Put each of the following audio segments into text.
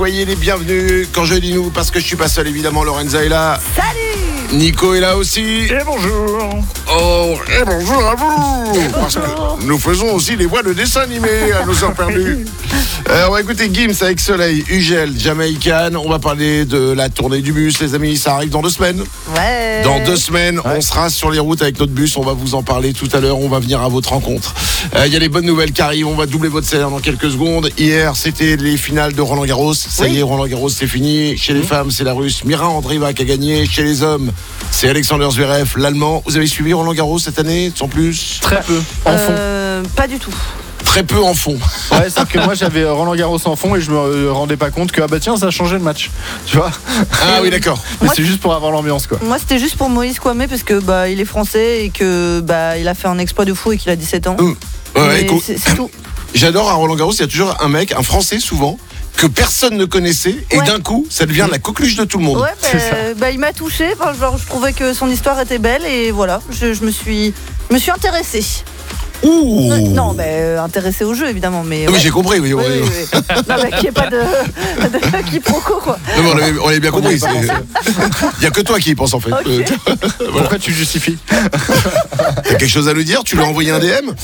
Soyez les bienvenus. Quand je dis nous, parce que je suis pas seul, évidemment, Lorenza est là. Salut! Nico est là aussi. Et bonjour. Oh, et bonjour à vous. Parce que nous faisons aussi les voix de dessins animés à nos heures perdues. On va écouter Gims avec Soleil, Ugel, Jamaican. On va parler de la tournée du bus, les amis. Ça arrive dans 2 semaines. Ouais. Dans 2 semaines, on sera sur les routes avec notre bus. On va vous en parler tout à l'heure. On va venir à votre rencontre. Il y a les bonnes nouvelles qui arrivent. On va doubler votre salaire dans quelques secondes. Hier, c'était les finales de Roland Garros. Ça y est, Roland Garros, c'est fini. Chez les femmes, c'est la Russe Mira Andreeva qui a gagné. Chez les hommes, c'est Alexander Zverev, l'Allemand. Vous avez suivi Roland Garros cette année, sans plus? Très peu, en fond. Pas du tout. Très peu en fond. Ouais, c'est que moi j'avais Roland Garros en fond et je me rendais pas compte que tiens, ça a changé le match. Tu vois? Ah oui, d'accord. Mais c'est juste pour avoir l'ambiance, quoi. Moi, c'était juste pour Moïse Kouamé parce que il est français et que il a fait un exploit de fou et qu'il a 17 ans. Ouais, écoute, c'est tout. j'adore à Roland Garros, il y a toujours un mec, un Français souvent, que personne ne connaissait et d'un coup, ça devient la coqueluche de tout le monde. Ouais, il m'a touché. Je trouvais que son histoire était belle et voilà, je me suis intéressée. Ouh. Non, intéressée au jeu évidemment, mais. Oui, j'ai compris. Oui. Non, mais qu'il n'y ait pas de quiproquo, quoi. Non, mais on avait bien compris. Il n'y a que toi qui y pense en fait. Okay. Voilà. Pourquoi tu justifies? T'as quelque chose à nous dire? Tu lui as envoyé un DM? Non.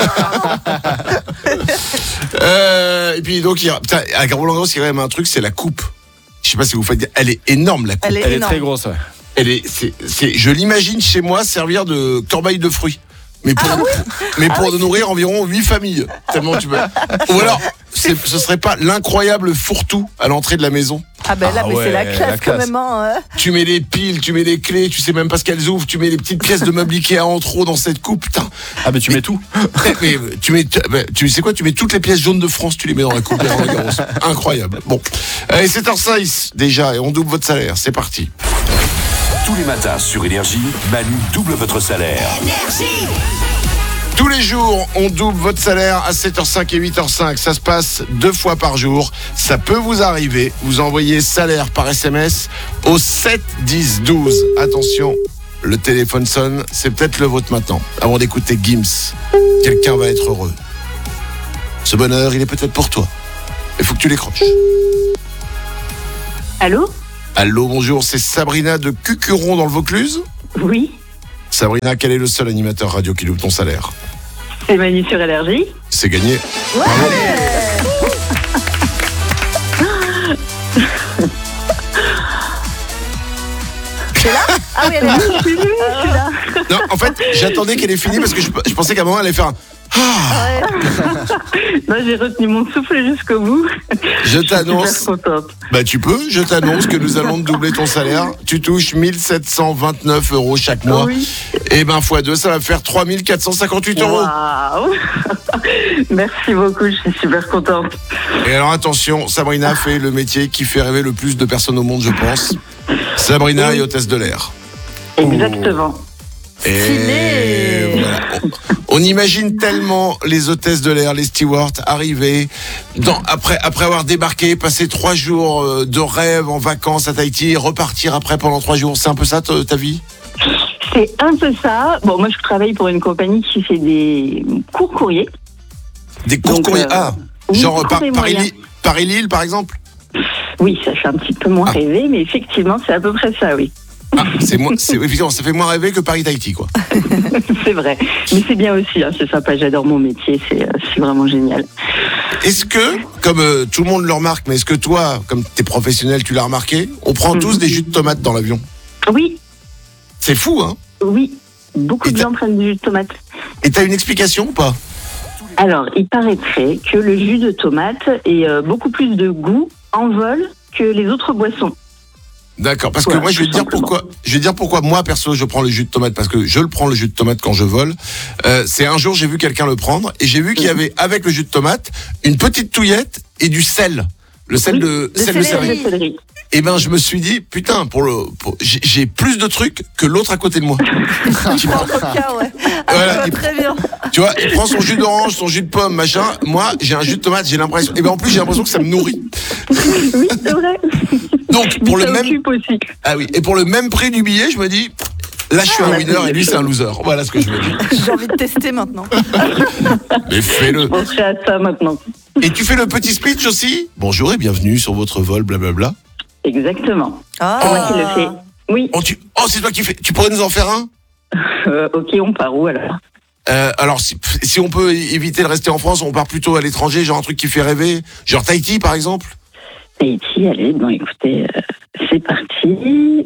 Et puis donc, à Roland Garros, il y a quand même un truc, c'est la coupe. Je sais pas si vous faites. Elle est énorme, la coupe. Elle est énorme. très grosse, ouais. Je l'imagine chez moi servir de corbeille de fruits. Mais pour nourrir environ 8 familles. Tellement tu peux. Ou alors, ce serait pas l'incroyable fourre-tout à l'entrée de la maison? Mais c'est la classe quand même. Hein. Tu mets les piles, tu mets les clés, tu sais même pas ce qu'elles ouvrent, tu mets les petites pièces de meubles Ikea en trop dans cette coupe. Putain. Tu mets tout. Mais tu sais quoi? Tu mets toutes les pièces jaunes de France, tu les mets dans la coupe. Incroyable. Bon. Allez, 7h06 déjà et on double votre salaire. C'est parti. Tous les matins sur Énergie, Manu double votre salaire. Tous les jours, on double votre salaire à 7h05 et 8h05. Ça se passe 2 fois par jour. Ça peut vous arriver. Vous envoyez salaire par SMS au 7 10 12. Attention, le téléphone sonne. C'est peut-être le vôtre maintenant. Avant d'écouter Gims, quelqu'un va être heureux. Ce bonheur, il est peut-être pour toi. Il faut que tu l'écroches. Allô ? Allô, bonjour, c'est Sabrina de Cucuron dans le Vaucluse. Oui, Sabrina, quel est le seul animateur radio qui double ton salaire? c'est Manu sur Énergie. C'est gagné. Ouais. C'est là? Ah oui, elle est là. Je suis là. Non, en fait, j'attendais qu'elle ait fini parce que je pensais qu'à un moment, elle allait faire un... Non, j'ai retenu mon souffle jusqu'au bout. Je Je t'annonce... suis super contente. Tu peux, je t'annonce que nous allons te doubler ton salaire. Tu touches 1 729 € chaque mois. Oui. Et x2, ça va faire 3 458 €. Waouh. Merci beaucoup, je suis super contente. Et alors attention, Sabrina fait le métier qui fait rêver le plus de personnes au monde, je pense. Sabrina est hôtesse de l'air. Exactement. Et Stylé. voilà. On imagine tellement les hôtesses de l'air, les stewards, arriver après avoir débarqué, passer 3 jours de rêve en vacances à Tahiti et repartir après pendant 3 jours. C'est un peu ça ta vie? C'est un peu ça. Bon, moi, je travaille pour une compagnie qui fait des courts courriers. Des courts Donc, courriers. oui, Genre court et moyen. Paris-Lille par exemple? Oui, ça fait un petit peu moins rêver, mais effectivement, c'est à peu près ça, oui. Effectivement, ça fait moins rêver que Paris-Tahiti, quoi. C'est vrai. Mais c'est bien aussi, hein, c'est sympa, j'adore mon métier, c'est vraiment génial. Est-ce que, comme tout le monde le remarque, mais est-ce que toi, comme t'es professionnel, tu l'as remarqué, on prend tous des jus de tomate dans l'avion? Oui, C'est fou, hein? oui. Beaucoup de gens prennent du jus de tomate. Et t'as une explication ou pas? Alors, il paraîtrait que le jus de tomate ait beaucoup plus de goût en vol que les autres boissons. D'accord, parce que Voilà, moi je vais te dire pourquoi. Je vais dire pourquoi moi perso je prends le jus de tomate, parce que je le prends le jus de tomate quand je vole. C'est un jour j'ai vu quelqu'un le prendre et j'ai vu qu'il y avait avec le jus de tomate une petite touillette et du sel, le sel de céleri. Et je me suis dit putain j'ai plus de trucs que l'autre à côté de moi. Voilà, très bien. Tu vois, il prend son jus d'orange, son jus de pomme, machin. Moi j'ai un jus de tomate, j'ai l'impression. Et en plus j'ai l'impression que ça me nourrit. Oui, c'est vrai. Donc pour le même aussi. et pour le même prix du billet, je me dis Là, je suis un winner et lui, c'est un loser. Voilà ce que je veux dire. J'ai envie de tester maintenant. Mais fais-le. Je penserai à ça maintenant. Et tu fais le petit speech aussi ? Bonjour et bienvenue sur votre vol, blablabla. Exactement. Ah. C'est moi qui le fais. Oui. Oh, c'est toi qui fais. Tu pourrais nous en faire un ? Ok, on part où alors? Alors, si on peut éviter de rester en France, on part plutôt à l'étranger, genre un truc qui fait rêver, genre Tahiti par exemple. Tahiti, allez, bon écoutez, c'est parti.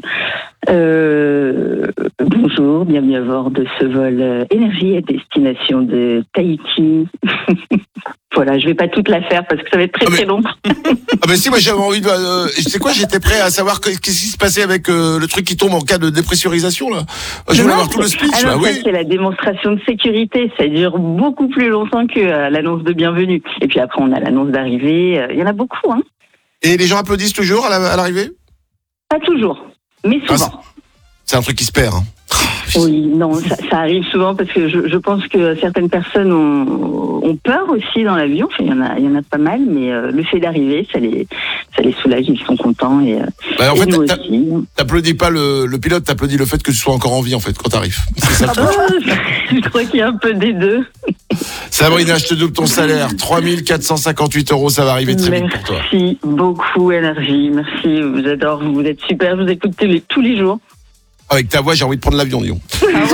Bonjour, bienvenue à bord de ce vol énergie à destination de Tahiti. Voilà, je vais pas toute la faire parce que ça va être très long. Ah ben si, moi j'avais envie de... tu sais quoi, j'étais prêt à savoir qu'est-ce qui se passait avec le truc qui tombe en cas de dépressurisation là. Je voulais avoir tout le speech. Alors, oui. c'est la démonstration de sécurité, ça dure beaucoup plus longtemps que l'annonce de bienvenue. Et puis après on a l'annonce d'arrivée, il y en a beaucoup. Hein. Et les gens applaudissent toujours à l'arrivée ? Pas toujours, mais souvent. C'est un truc qui se perd. Hein. Oui, non, ça arrive souvent parce que je pense que certaines personnes ont peur aussi dans l'avion. Enfin, il y en a pas mal, mais le fait d'arriver, ça les soulage, ils sont contents. Et en fait, nous aussi. t'applaudis pas le pilote, t'applaudis le fait que tu sois encore en vie en fait quand t'arrives. C'est ça le truc. Je crois qu'il y a un peu des deux. Sabrina, je te double ton salaire, 3 458 €, ça va arriver très vite pour toi. Merci beaucoup, Énergie. Merci, j'adore, vous êtes super, je vous écoute tous les jours. Avec ta voix, j'ai envie de prendre l'avion, Lyon.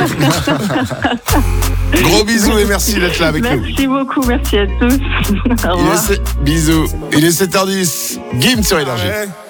Gros bisous et merci d'être là avec nous. Merci beaucoup, merci à tous. Au revoir. Bisous. Il est 7h10. Gims sur Énergie.